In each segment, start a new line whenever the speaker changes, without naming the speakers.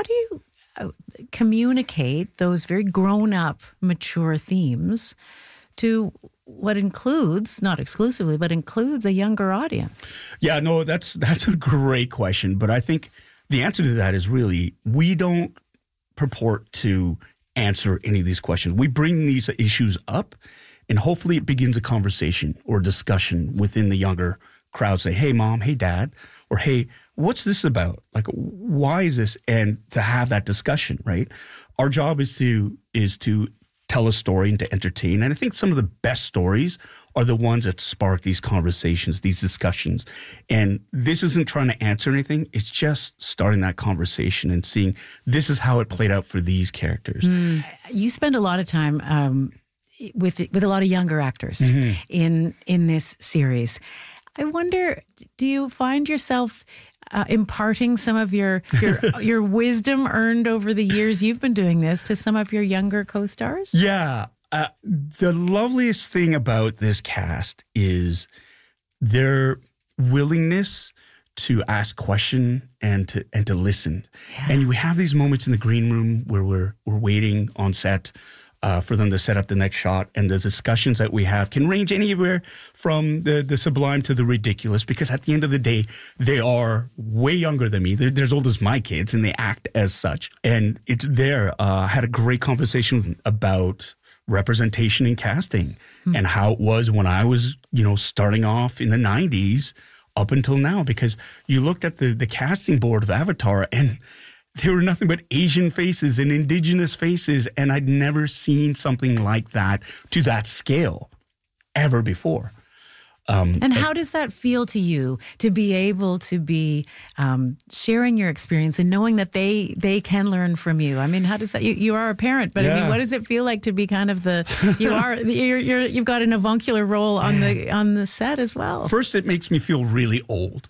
do you communicate those very grown-up, mature themes to what includes, not exclusively, but includes a younger audience?
Yeah, no, that's a great question. But I think the answer to that is really, we don't purport to answer any of these questions. We bring these issues up, and hopefully it begins a conversation or discussion within the younger crowd. Say, hey, mom, hey, dad, or hey, what's this about? Like, why is this? And to have that discussion, right? Our job is to tell a story and to entertain. And I think some of the best stories are the ones that spark these conversations, these discussions. And this isn't trying to answer anything. It's just starting that conversation and seeing this is how it played out for these characters.
You spend a lot of time with a lot of younger actors in this series. I wonder, do you find yourself imparting some of your wisdom earned over the years you've been doing this to some of your younger co-stars?
Yeah. The loveliest thing about this cast is their willingness to ask questions and to listen. Yeah. And we have these moments in the green room where we're waiting on set for them to set up the next shot. And the discussions that we have can range anywhere from the sublime to the ridiculous, because at the end of the day, they are way younger than me. They're as old as my kids, and they act as such. And it's there. I had a great conversation about representation in casting and how it was when I was, starting off in the 90s up until now, because you looked at the casting board of Avatar and there were nothing but Asian faces and indigenous faces, and I'd never seen something like that to that scale ever before.
And how does that feel to you, to be able to be sharing your experience and knowing that they can learn from you? I mean, how does that? You are a parent, but I mean, what does it feel like to be kind of you've got an avuncular role on the set as well?
First, it makes me feel really old,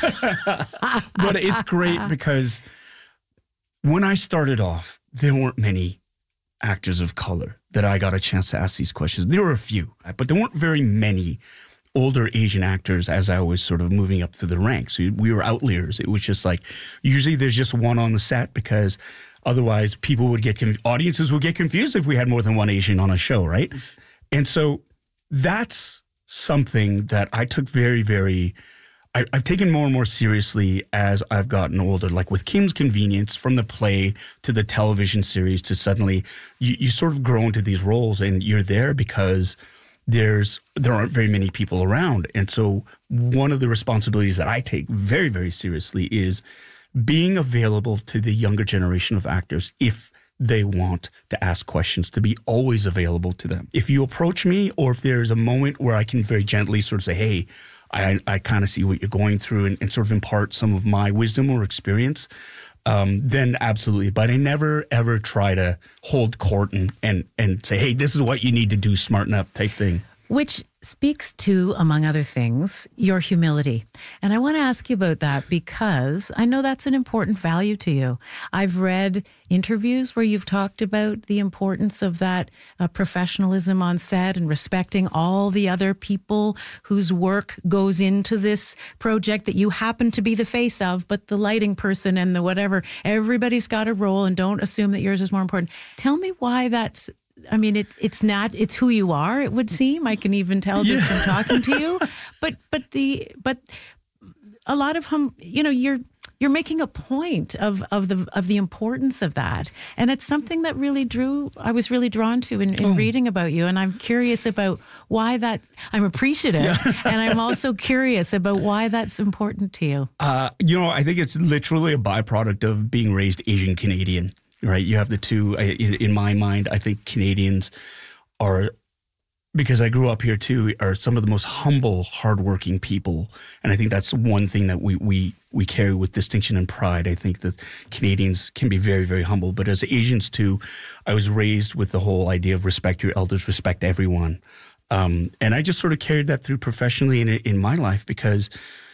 but it's great because when I started off, there weren't many actors of color that I got a chance to ask these questions. There were a few, but there weren't very many older Asian actors as I was sort of moving up through the ranks. We were outliers. It was just like, usually there's just one on the set, because otherwise people would audiences would get confused if we had more than one Asian on a show, right? And so that's something that I took very, very... I've taken more and more seriously as I've gotten older, like with Kim's Convenience, from the play to the television series to suddenly you sort of grow into these roles, and you're there because there aren't very many people around. And so one of the responsibilities that I take very, very seriously is being available to the younger generation of actors if they want to ask questions, to be always available to them. If you approach me, or if there's a moment where I can very gently sort of say, hey, I kind of see what you're going through, and sort of impart some of my wisdom or experience, then absolutely. But I never, ever try to hold court and say, hey, this is what you need to do, smarten up type thing.
Which speaks to, among other things, your humility. And I want to ask you about that because I know that's an important value to you. I've read interviews where you've talked about the importance of that professionalism on set and respecting all the other people whose work goes into this project that you happen to be the face of, but the lighting person and the whatever, everybody's got a role, and don't assume that yours is more important. Tell me why that's... I mean, it's who you are, it would seem. I can even tell just from talking to you. But a lot of you're making a point of the importance of that. And it's something that I was really drawn to in reading about you. And I'm curious about why I'm appreciative. And I'm also curious about why that's important to you.
I think it's literally a byproduct of being raised Asian Canadian. Right, you have the two. In my mind, I think Canadians are, because I grew up here too, are some of the most humble, hardworking people, and I think that's one thing that we carry with distinction and pride. I think that Canadians can be very, very humble, but as Asians too, I was raised with the whole idea of respect your elders, respect everyone, and I just sort of carried that through professionally in my life because.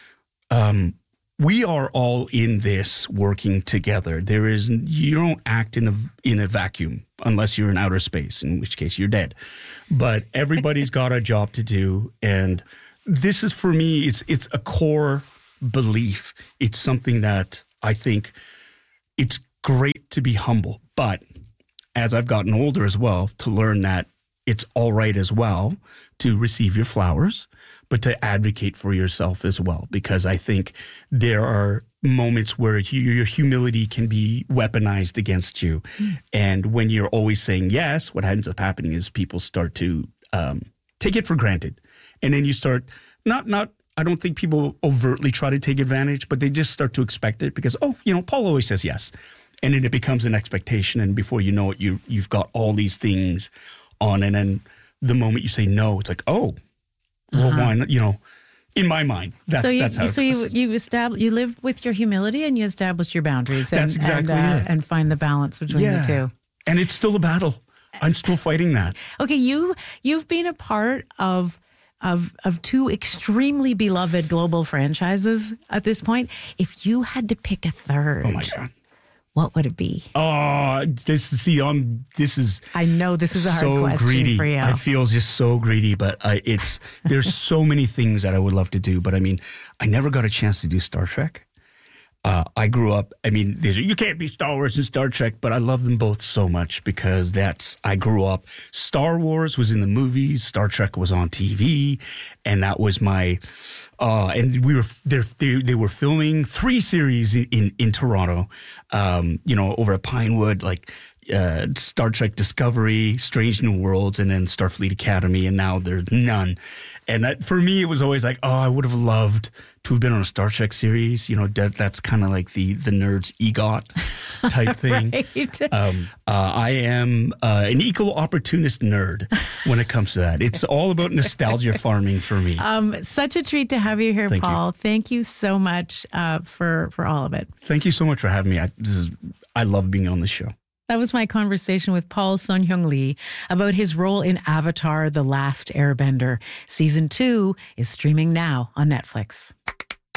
We are all in this working together. You don't act in a vacuum unless you're in outer space, in which case you're dead. But everybody's got a job to do, and this is, for me, it's a core belief. It's something that I think it's great to be humble. But as I've gotten older as well, to learn that it's all right as well to receive your flowers, but to advocate for yourself as well. Because I think there are moments where your humility can be weaponized against you. And when you're always saying yes, what ends up happening is people start to take it for granted. And then you start, I don't think people overtly try to take advantage, but they just start to expect it because, Paul always says yes. And then it becomes an expectation. And before you know it, you've got all these things on. And then the moment you say no, it's like, well, why not? In my mind, that's how
you live with your humility and you establish your boundaries.
That's exactly it.
And find the balance between the two.
And it's still a battle. I'm still fighting that.
Okay, you've been a part of two extremely beloved global franchises at this point. If you had to pick a third,
oh my God,
what would it be?
Oh, this is.
I know this is a hard
so
question
greedy.
for you.
I feel just so greedy, but there's so many things that I would love to do. But I mean, I never got a chance to do Star Trek. I grew up, you can't be Star Wars and Star Trek, but I love them both so much because I grew up. Star Wars was in the movies, Star Trek was on TV, and that was my, and they were filming 3 series in Toronto, over at Pinewood, like Star Trek Discovery, Strange New Worlds, and then Starfleet Academy, and now there's none. And for me, it was always like, I would have loved to have been on a Star Trek series. That's kind of like the nerd's EGOT type thing.
Right.
I am an equal opportunist nerd when it comes to that. It's all about nostalgia farming for me.
Such a treat to have you here, Paul. Thank you so much for all of it.
Thank you so much for having me. I love being on the show.
That was my conversation with Paul Sun-Hyung Lee about his role in Avatar: The Last Airbender. Season 2 is streaming now on Netflix.